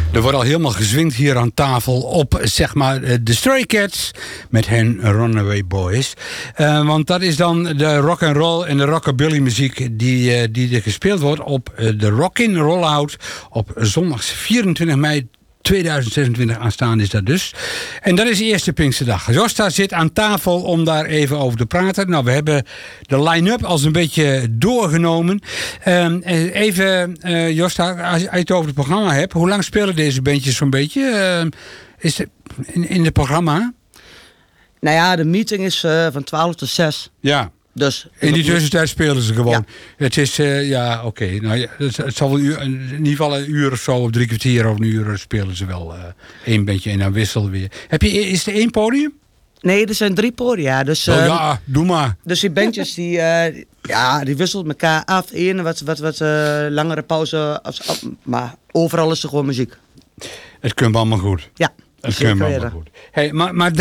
Er wordt al helemaal gezwingd hier aan tafel op, zeg maar, de Stray Cats met hun Runaway Boys. Want dat is dan de rock and roll en de rockabilly muziek die er gespeeld wordt op de Rockin' Rollout op zondag 24 mei 2026 aanstaande is dat dus. En dat is de eerste Pinksterdag. Josta zit aan tafel om daar even over te praten. Nou, we hebben de line-up als een beetje doorgenomen. Even, Josta, als je het over het programma hebt, hoe lang spelen deze bandjes zo'n beetje? Is het in het programma? Nou ja, de meeting is van 12 tot 6. Ja. Dus in die tussentijd spelen ze gewoon. Ja. Het is, oké. Nou, ja, het zal wel in ieder geval een uur of zo, of 3 kwartier of een uur spelen ze wel één bandje en dan wisselen weer. Is er 1 podium? Nee, er zijn 3 podia. Dus, ja, doe maar. Dus die bandjes die wisselt elkaar af. Eén wat langere pauze. Maar overal is er gewoon muziek. Het komt allemaal goed. Ja. Het komt allemaal goed. Hey, maar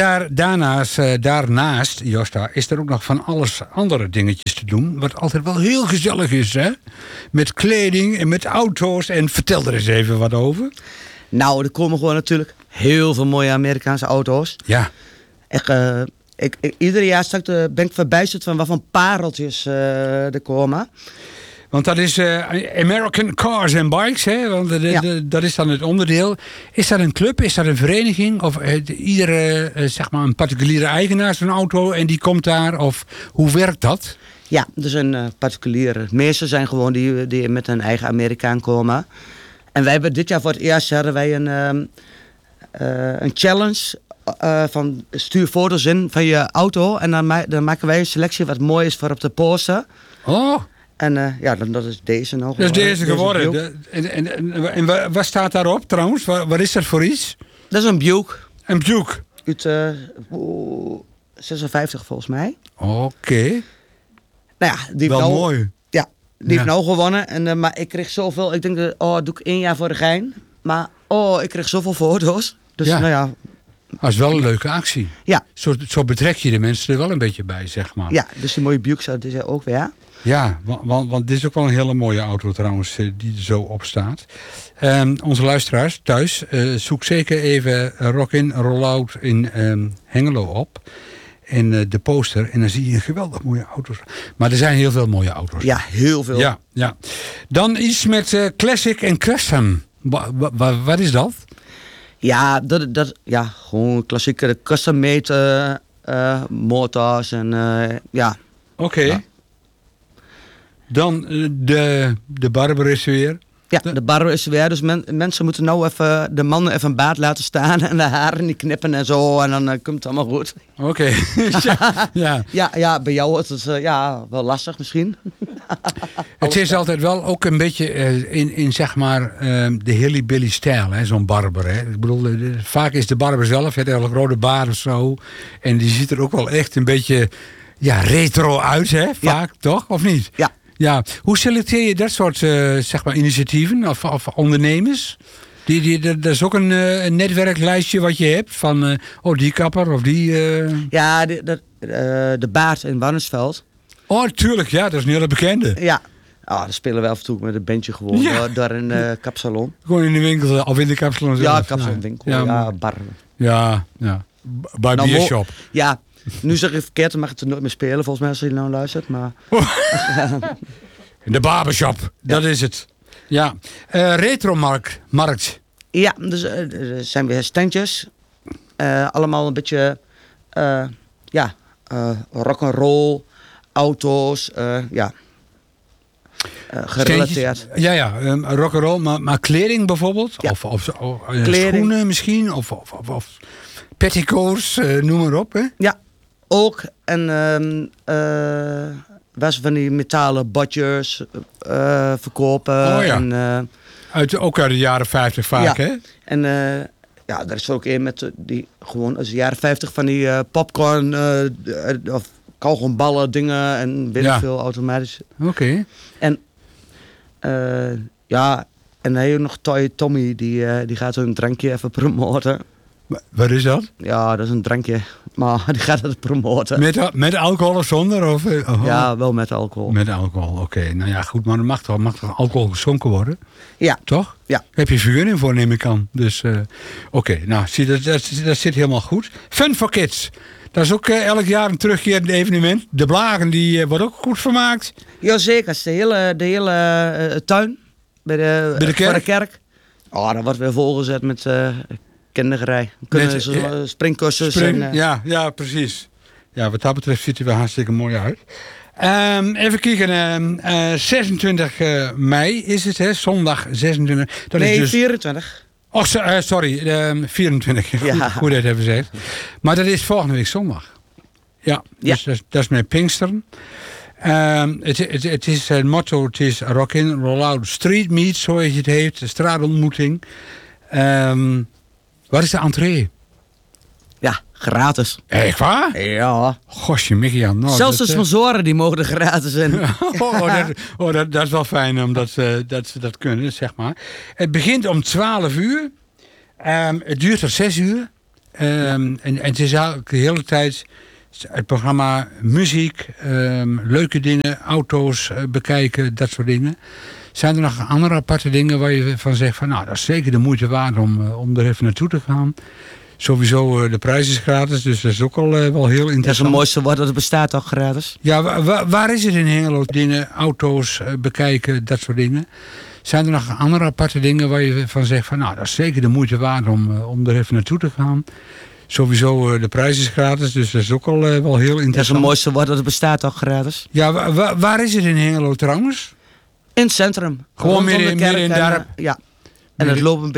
daarnaast, Josta, is er ook nog van alles andere dingetjes te doen. Wat altijd wel heel gezellig is, hè? Met kleding en met auto's. En vertel er eens even wat over. Nou, er komen gewoon natuurlijk heel veel mooie Amerikaanse auto's. Ja. Echt, ieder jaar ben ik verbijsterd van wat voor pareltjes er komen. Want dat is American Cars and Bikes, hè? Want dat is dan het onderdeel. Is dat een club? Is dat een vereniging? Of iedere, zeg maar, een particuliere eigenaar van een auto en die komt daar? Of hoe werkt dat? Ja, er zijn particuliere. De meeste zijn gewoon die met een eigen Amerikaan komen. En wij hebben dit jaar voor het eerst een challenge van stuur foto's in van je auto. En dan maken wij een selectie wat mooi is voor op de poster. Oh. En dat is deze nog. Dat is deze geworden. En wat staat daarop trouwens? Wat is dat voor iets? Dat is een Buick. Een Buick? Uit 56 volgens mij. Oké. Nou ja, die wel mooi. Ja, die heeft nou gewonnen. Maar ik kreeg zoveel. Ik denk, doe ik 1 jaar voor de gein. Maar ik kreeg zoveel foto's. Dus nou ja. Dat is wel een leuke actie. Ja. Zo betrek je de mensen er wel een beetje bij, zeg maar. Ja, dus die mooie Buick dat is er ook weer. Ja, want dit is ook wel een hele mooie auto trouwens, die er zo op staat. Onze luisteraars thuis, zoek zeker even Rockin' Rollout in Hengelo op. En de poster. En dan zie je geweldig mooie auto's. Maar er zijn heel veel mooie auto's. Ja, heel veel. Ja. Dan iets met Classic en Custom. Wat is dat? Ja, gewoon klassieke custom-made motors en ja. Oké. Ja. Dan de barber is er weer. Ja, de barber is er weer. Dus mensen moeten nou even de mannen even een baard laten staan en de haren niet knippen en zo. En dan komt het allemaal goed. Oké. Ja, bij jou is het wel lastig misschien. Het is altijd wel ook een beetje in zeg maar de hilly-billy-stijl, zo'n barber. Hè. Ik bedoel, vaak is de barber zelf, het hele rode baard of zo. En die ziet er ook wel echt een beetje retro uit, hè? Vaak, toch? Of niet? Ja. Ja. Hoe selecteer je dat soort zeg maar initiatieven of ondernemers? Dat is ook een netwerklijstje wat je hebt van die kapper of die... Ja, de baard in Warnsveld. Oh, tuurlijk, ja, dat is een hele bekende. Ja. Dan spelen we af en toe met een bandje gewoon door een kapsalon. Gewoon in de winkel of in de kapsalon zelf. Ja, kapsalonwinkel. Ja, bar. Ja. Bij Biershop. Ja. Nu zeg ik verkeerd, dan mag het er nooit meer spelen, volgens mij, als je nou luistert. Maar... De barbershop, dat is het. Ja. Retromarkt. Ja, dus er zijn weer standjes. Allemaal een beetje rock'n'roll, auto's, gerelateerd. Ja, rock'n'roll, maar kleding bijvoorbeeld? Ja. Of schoenen misschien? Of petticoats, noem maar op, hè? Ja, ook. En was van die metalen badjes verkopen. Oh ja. En, ook uit de jaren 50 vaak, hè? En daar is er ook een met die gewoon uit de jaren 50 van die popcorn of kauwgomballen dingen en weet ik veel automatisch. Oké. En en dan heb je nog Toy Tommy, die gaat zo'n drankje even promoten. Wat is dat? Ja, dat is een drankje. Maar die gaat het promoten. Met alcohol of zonder? Of, Ja, wel met alcohol. Met alcohol, oké. Nou ja, goed, maar er mag toch alcohol geschonken worden? Ja. Toch? Ja. Heb je vergunning voor, neem ik aan. Dus, oké. Nou, zie, dat zit helemaal goed. Fun for Kids. Dat is ook elk jaar een terugkerend evenement. De Blagen, die wordt ook goed vermaakt. Jazeker, de hele tuin. Bij de kerk? Voor de kerk. Oh, dat wordt weer volgezet met kindergerij. Springkussens. Ja, precies. Ja, wat dat betreft ziet hij er hartstikke mooi uit. Even kijken. 26 mei is het, hè? Zondag 26. Dat nee, is dus... 24. Oh, sorry. 24. Ja. Goed dat hebben gezegd. Maar dat is volgende week zondag. Ja, dus dat is met Pinksteren. Het is het motto, het is Rock'n'Roll Roll Out Street Meet, zoals je het heet. De straatontmoeting. Wat is de entree? Ja, gratis. Echt waar? Ja. Gosje, Mickey aan. Nou, zelfs de sponsoren die mogen er gratis in. dat is wel fijn omdat ze dat kunnen, zeg maar. Het begint om 12 uur. Het duurt tot 6 uur. En het is eigenlijk de hele tijd het programma muziek, leuke dingen, auto's bekijken, dat soort dingen. Zijn er nog andere aparte dingen waar je van zegt van nou, dat is zeker de moeite waard om er even naartoe te gaan? Sowieso, de prijs is gratis, dus dat is ook al wel heel interessant. Dat is het mooiste woord, dat het bestaat ook gratis. Ja, waar is het in Hengelo? Dingen, auto's bekijken, dat soort dingen. Zijn er nog andere aparte dingen waar je van zegt van nou, dat is zeker de moeite waard om er even naartoe te gaan? Sowieso, de prijs is gratis, dus dat is ook al wel heel interessant. Dat is het mooiste woord, dat het bestaat ook gratis. Ja, waar is het in Hengelo trouwens? In het centrum. Gewoon meer in het dorp? Ja. En het loopt een